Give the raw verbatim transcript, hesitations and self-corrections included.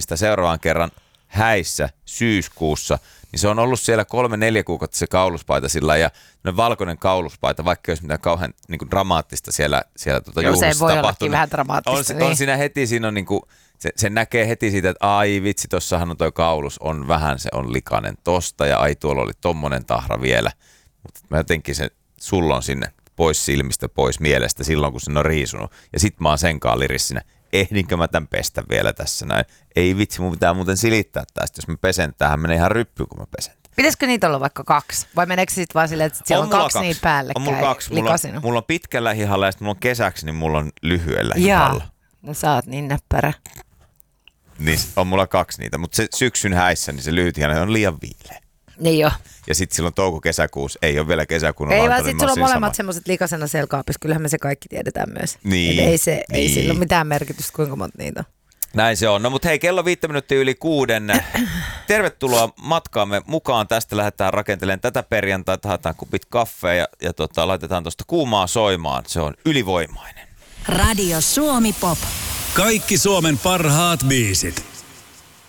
sitä seuraavan kerran häissä syyskuussa, niin se on ollut siellä kolme neljä kuukautta se kauluspaita sillä ja valkoinen kauluspaita, vaikka ei olisi mitään kauhean niin kuin dramaattista siellä, siellä tuota juhlassa voi tapahtunut. vähän dramaattista. On, niin. on siinä heti, siinä on niin kuin, se, se näkee heti siitä, että ai vitsi, tossahan on toi kaulus, on vähän, se on likainen tosta ja ai tuolla oli tommonen tahra vielä. Mutta mä jotenkin se, sulla on sinne pois silmistä, pois mielestä silloin, kun sen on riisunut. Ja sit mä oon senkaan lirissinä. Ehdinkö mä tän pestä vielä tässä näin? Ei vitsi, mun pitää muuten silittää tästä. Jos mä pesen, tämähän menee ihan ryppy, kun mä pesen. Pitäisikö niitä olla vaikka kaksi? Vai meneekö sitten vaan silleen, että siellä on, on kaksi, kaksi niitä päällekkäin? On mulla kaksi. Mulla on, mulla on pitkällä hihalla ja sitten mulla on kesäksi, niin mulla on lyhyellä hihalla. No sä oot niin näppärä. Niin on mulla kaksi niitä, mutta se syksyn häissä, niin se lyhyt hihalla on liian viileä. Niin jo. Ja sitten silloin touko-kesäkuussa ei ole vielä kesäkuun ei vaan sitten sulla on molemmat semmoiset likasena siellä kaapissa. Kyllähän me se kaikki tiedetään myös. Niin. Ei, se, niin. ei sillä ole mitään merkitystä, kuinka monta niitä on. Näin se on. No mutta hei, kello viittä minuuttia yli kuuden. Tervetuloa matkaamme mukaan. Tästä lähdetään rakentelemaan tätä perjantaita. Haetaan kupit kaffea ja, ja tota, laitetaan tuosta kuumaa soimaan. Se on ylivoimainen. Radio Suomi Pop. Kaikki Suomen parhaat biisit.